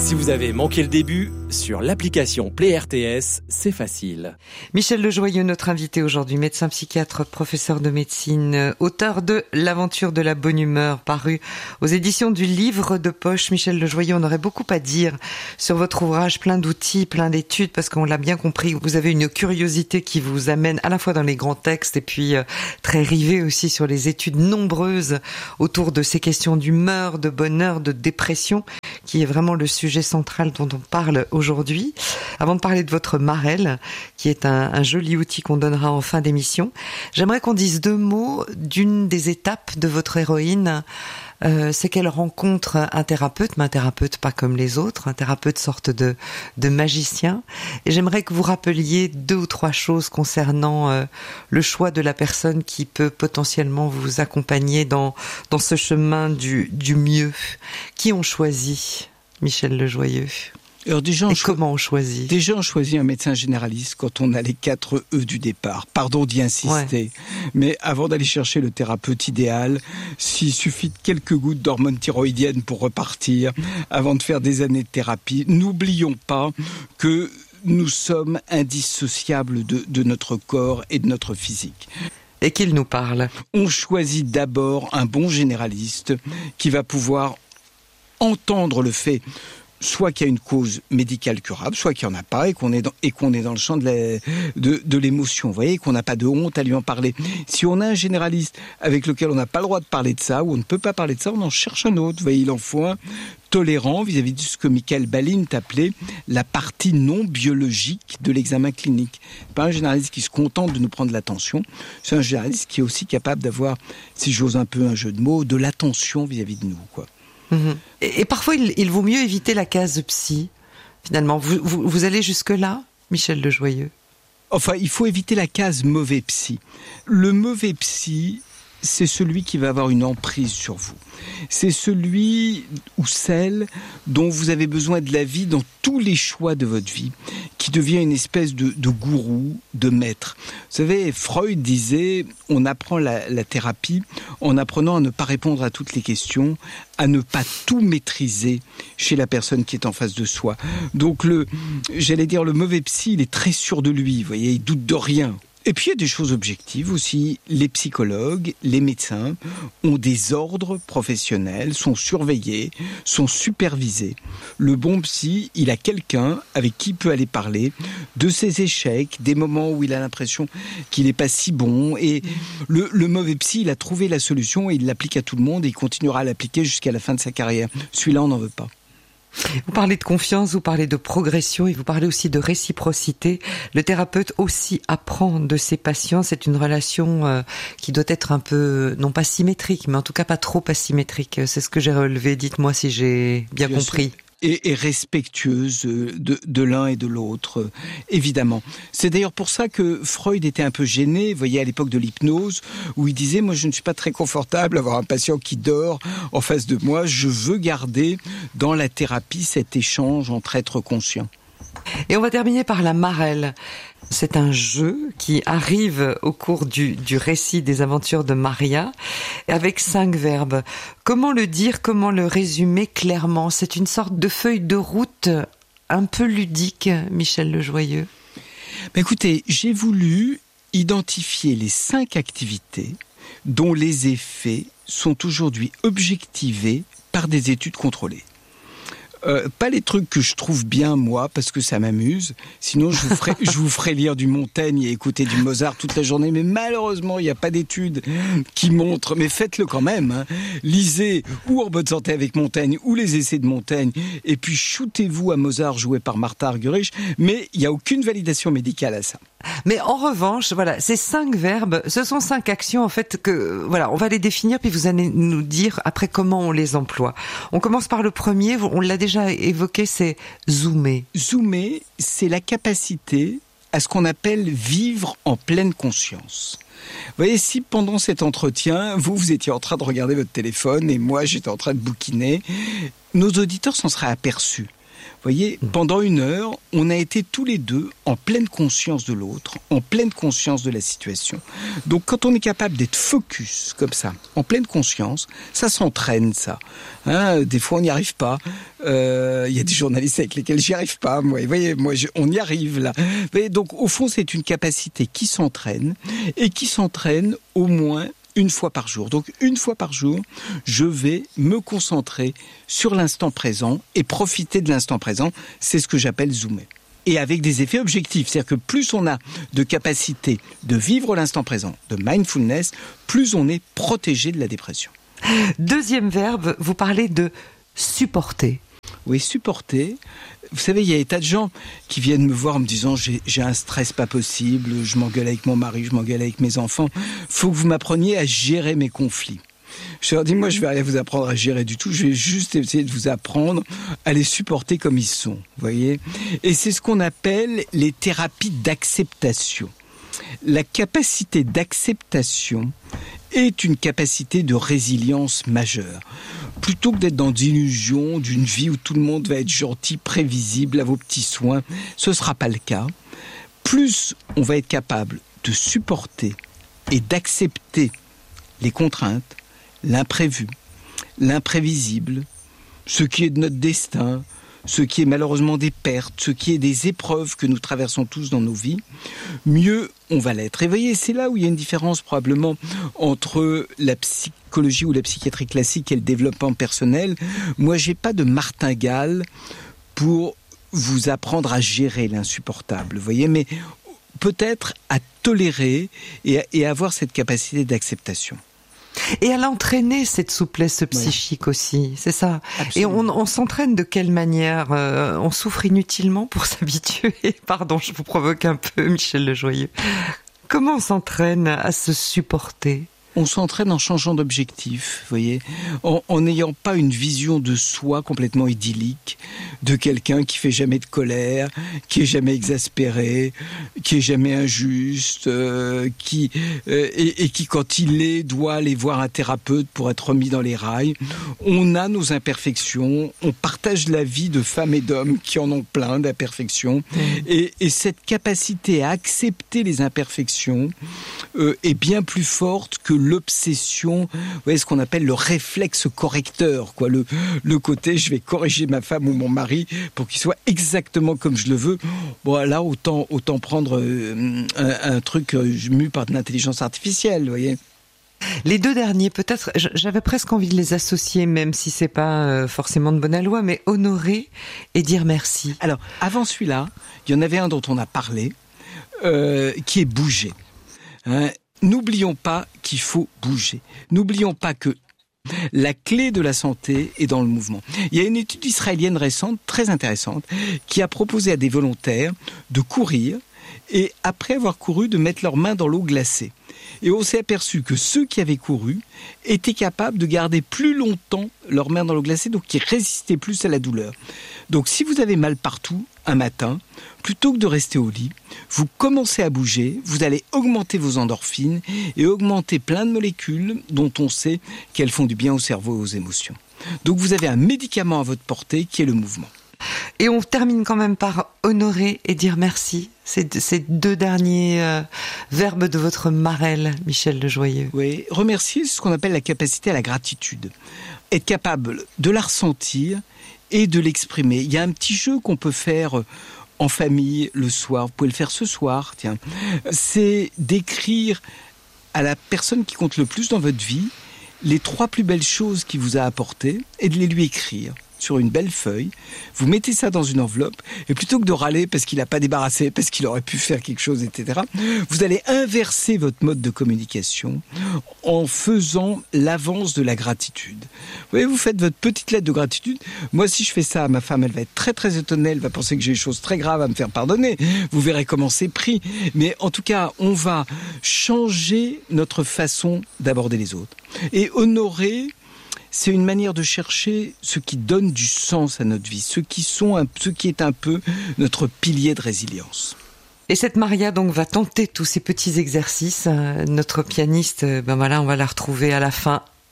Si vous avez manqué le début, sur l'application Play RTS, c'est facile. Michel Lejoyeux, notre invité aujourd'hui, médecin psychiatre, professeur de médecine, auteur de L'aventure de la bonne humeur, paru aux éditions du Livre de Poche. Michel Lejoyeux, on aurait beaucoup à dire sur votre ouvrage, plein d'outils, plein d'études, parce qu'on l'a bien compris, vous avez une curiosité qui vous amène à la fois dans les grands textes et puis très rivé aussi sur les études nombreuses autour de ces questions d'humeur, de bonheur, de dépression, qui est vraiment le sujet central dont on parle aujourd'hui. Avant de parler de votre Marelle, qui est un joli outil qu'on donnera en fin d'émission, j'aimerais qu'on dise deux mots d'une des étapes de votre héroïne. C'est qu'elle rencontre un thérapeute, mais un thérapeute pas comme les autres, un thérapeute sorte de magicien. Et j'aimerais que vous rappeliez 2 ou 3 choses concernant le choix de la personne qui peut potentiellement vous accompagner dans ce chemin du mieux. Qui ont choisi Michel Lejoyeux ? Alors déjà, comment on choisit ? Déjà, on choisit un médecin généraliste quand on a les 4 E du départ. Pardon d'y insister. Ouais. Mais avant d'aller chercher le thérapeute idéal, s'il suffit de quelques gouttes d'hormones thyroïdiennes pour repartir, avant de faire des années de thérapie, n'oublions pas que nous sommes indissociables de notre corps et de notre physique. Et qu'il nous parle. On choisit d'abord un bon généraliste qui va pouvoir entendre le fait soit qu'il y a une cause médicale curable, soit qu'il n'y en a pas et qu'on est dans le champ de l'émotion. Vous voyez, qu'on n'a pas de honte à lui en parler. Si on a un généraliste avec lequel on n'a pas le droit de parler de ça, ou on ne peut pas parler de ça, on en cherche un autre. Vous voyez, il en faut un tolérant vis-à-vis de ce que Michael Balint appelait la partie non biologique de l'examen clinique. Pas un généraliste qui se contente de nous prendre l'attention, c'est un généraliste qui est aussi capable d'avoir, si j'ose un peu un jeu de mots, de l'attention vis-à-vis de nous, quoi. Et parfois, il vaut mieux éviter la case psy, finalement. Vous allez jusque-là, Michel Lejoyeux ? Enfin, il faut éviter la case mauvais psy. Le mauvais psy, c'est celui qui va avoir une emprise sur vous. C'est celui ou celle dont vous avez besoin de l'avis dans tous les choix de votre vie, qui devient une espèce de gourou, de maître. Vous savez, Freud disait, on apprend la thérapie en apprenant à ne pas répondre à toutes les questions, à ne pas tout maîtriser chez la personne qui est en face de soi. Donc le mauvais psy, il est très sûr de lui, vous voyez, il doute de rien. Et puis il y a des choses objectives aussi. Les psychologues, les médecins ont des ordres professionnels, sont surveillés, sont supervisés. Le bon psy, il a quelqu'un avec qui il peut aller parler de ses échecs, des moments où il a l'impression qu'il n'est pas si bon. Et le mauvais psy, il a trouvé la solution et il l'applique à tout le monde et il continuera à l'appliquer jusqu'à la fin de sa carrière. Celui-là, on n'en veut pas. Vous parlez de confiance, vous parlez de progression et vous parlez aussi de réciprocité. Le thérapeute aussi apprend de ses patients. C'est une relation qui doit être un peu, non pas symétrique, mais en tout cas pas trop asymétrique. C'est ce que j'ai relevé. Dites-moi si j'ai bien compris. Et respectueuse de l'un et de l'autre, évidemment. C'est d'ailleurs pour ça que Freud était un peu gêné, vous voyez, à l'époque de l'hypnose, où il disait, moi je ne suis pas très confortable à avoir un patient qui dort en face de moi, je veux garder dans la thérapie cet échange entre êtres conscients. Et on va terminer par la Marelle. C'est un jeu qui arrive au cours du récit des aventures de Maria, avec 5 verbes. Comment le dire, comment le résumer clairement ? C'est une sorte de feuille de route un peu ludique, Michel Lejoyeux. Écoutez, j'ai voulu identifier les 5 activités dont les effets sont aujourd'hui objectivés par des études contrôlées. Pas les trucs que je trouve bien, moi, parce que ça m'amuse. Sinon, je vous ferai lire du Montaigne et écouter du Mozart toute la journée. Mais malheureusement, il n'y a pas d'études qui montrent. Mais faites-le quand même. Hein. Lisez ou En bonne santé avec Montaigne ou les essais de Montaigne. Et puis, shootez-vous à Mozart joué par Martha Argerich. Mais il n'y a aucune validation médicale à ça. Mais en revanche, voilà, ces 5 verbes, ce sont 5 actions en fait que, voilà, on va les définir puis vous allez nous dire après comment on les emploie. On commence par le premier, on l'a déjà évoqué, c'est zoomer. Zoomer, c'est la capacité à ce qu'on appelle vivre en pleine conscience. Vous voyez, si pendant cet entretien, vous étiez en train de regarder votre téléphone et moi j'étais en train de bouquiner, nos auditeurs s'en seraient aperçus. Voyez, pendant 1 heure, on a été tous les deux en pleine conscience de l'autre, en pleine conscience de la situation. Donc quand on est capable d'être focus comme ça, en pleine conscience, ça s'entraîne ça. Des fois on n'y arrive pas. Il y a des journalistes avec lesquels j'y arrive pas. Moi, vous voyez, on y arrive là. Vous voyez, donc au fond c'est une capacité qui s'entraîne et qui s'entraîne au moins 1 fois par jour. Donc 1 fois par jour, je vais me concentrer sur l'instant présent et profiter de l'instant présent. C'est ce que j'appelle zoomer. Et avec des effets objectifs. C'est-à-dire que plus on a de capacité de vivre l'instant présent, de mindfulness, plus on est protégé de la dépression. Deuxième verbe, vous parlez de supporter. Oui, supporter. Vous savez, il y a des tas de gens qui viennent me voir en me disant j'ai un stress pas possible, je m'engueule avec mon mari, je m'engueule avec mes enfants. Faut que vous m'appreniez à gérer mes conflits. Je leur dis, moi, je vais rien vous apprendre à gérer du tout. Je vais juste essayer de vous apprendre à les supporter comme ils sont. Vous voyez ? Et c'est ce qu'on appelle les thérapies d'acceptation. La capacité d'acceptation est une capacité de résilience majeure. Plutôt que d'être dans l'illusion d'une vie où tout le monde va être gentil, prévisible, à vos petits soins, ce ne sera pas le cas. Plus on va être capable de supporter et d'accepter les contraintes, l'imprévu, l'imprévisible, ce qui est de notre destin, ce qui est malheureusement des pertes, ce qui est des épreuves que nous traversons tous dans nos vies, mieux on va l'être. Et vous voyez, c'est là où il y a une différence probablement entre la psychologie ou la psychiatrie classique et le développement personnel. Moi, j'ai pas de martingale pour vous apprendre à gérer l'insupportable, vous voyez, mais peut-être à tolérer et à avoir cette capacité d'acceptation. Et à l'entraîner, cette souplesse psychique aussi, c'est ça. Absolument. Et on s'entraîne de quelle manière ? On souffre inutilement pour s'habituer. Pardon, je vous provoque un peu, Michel Lejoyeux. Comment on s'entraîne à se supporter ? On s'entraîne en changeant d'objectif, vous voyez, en n'ayant pas une vision de soi complètement idyllique, de quelqu'un qui fait jamais de colère, qui est jamais exaspéré, qui est jamais injuste, qui quand il est doit aller voir un thérapeute pour être remis dans les rails. On a nos imperfections, on partage la vie de femmes et d'hommes qui en ont plein d'imperfections, et cette capacité à accepter les imperfections est bien plus forte que l'obsession, vous voyez, ce qu'on appelle le réflexe correcteur, quoi, le côté je vais corriger ma femme ou mon mari pour qu'il soit exactement comme je le veux. Bon, là, autant prendre un truc mu par de l'intelligence artificielle, vous voyez. Les 2 derniers, peut-être, j'avais presque envie de les associer, même si c'est pas forcément de bonne aloi, mais honorer et dire merci. Alors, avant celui-là, il y en avait un dont on a parlé, qui est bouger. N'oublions pas qu'il faut bouger. N'oublions pas que la clé de la santé est dans le mouvement. Il y a une étude israélienne récente, très intéressante, qui a proposé à des volontaires de courir et, après avoir couru, de mettre leurs mains dans l'eau glacée. Et on s'est aperçu que ceux qui avaient couru étaient capables de garder plus longtemps leurs mains dans l'eau glacée, donc qui résistaient plus à la douleur. Donc si vous avez mal partout, un matin, plutôt que de rester au lit, vous commencez à bouger, vous allez augmenter vos endorphines et augmenter plein de molécules dont on sait qu'elles font du bien au cerveau et aux émotions. Donc vous avez un médicament à votre portée qui est le mouvement. Et on termine quand même par honorer et dire merci. Ces 2 derniers verbes de votre Marelle, Michel Lejoyeux. Oui, remercier, c'est ce qu'on appelle la capacité à la gratitude. Être capable de la ressentir et de l'exprimer. Il y a un petit jeu qu'on peut faire en famille le soir. Vous pouvez le faire ce soir, tiens. C'est d'écrire à la personne qui compte le plus dans votre vie les 3 plus belles choses qu'il vous a apportées et de les lui écrire sur une belle feuille. Vous mettez ça dans une enveloppe et plutôt que de râler parce qu'il n'a pas débarrassé, parce qu'il aurait pu faire quelque chose, etc., vous allez inverser votre mode de communication en faisant l'avance de la gratitude. Vous voyez, vous faites votre petite lettre de gratitude. Moi, si je fais ça à ma femme, elle va être très très étonnée, elle va penser que j'ai des choses très graves à me faire pardonner. Vous verrez comment c'est pris. Mais en tout cas, on va changer notre façon d'aborder les autres. Et honorer, c'est une manière de chercher ce qui donne du sens à notre vie, ce qui est un peu notre pilier de résilience. Et cette Maria donc va tenter tous ces petits exercices. Notre pianiste, on va la retrouver à la fin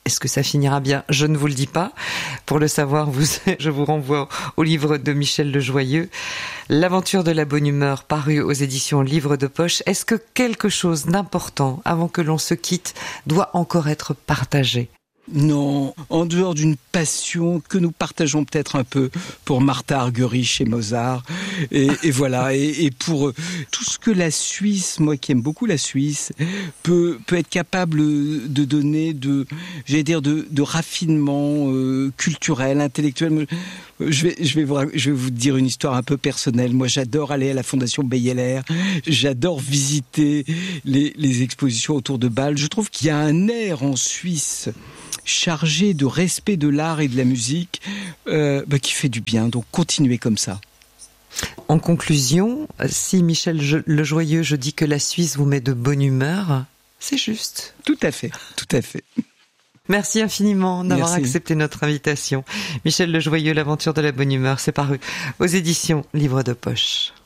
Est-ce que ça finira bien? Je ne vous le dis pas. Pour le savoir, je vous renvoie au livre de Michel Lejoyeux, L'aventure de la bonne humeur, paru aux éditions Livre de Poche. Est-ce que quelque chose d'important, avant que l'on se quitte, doit encore être partagé? Non, en dehors d'une passion que nous partageons peut-être un peu pour Martha Argerich et Mozart, et voilà, et pour tout ce que la Suisse, moi qui aime beaucoup la Suisse, peut être capable de donner de raffinement culturel, intellectuel. Je vais vous dire une histoire un peu personnelle. Moi, j'adore aller à la Fondation Beyeler. J'adore visiter les expositions autour de Bâle. Je trouve qu'il y a un air en Suisse chargé de respect de l'art et de la musique qui fait du bien. Donc, continuez comme ça. En conclusion, si Michel Lejoyeux, je dis que la Suisse vous met de bonne humeur, c'est juste. Tout à fait, tout à fait. Merci infiniment d'avoir accepté notre invitation. Michel Lejoyeux, L'aventure de la bonne humeur, c'est paru aux éditions Livre de Poche.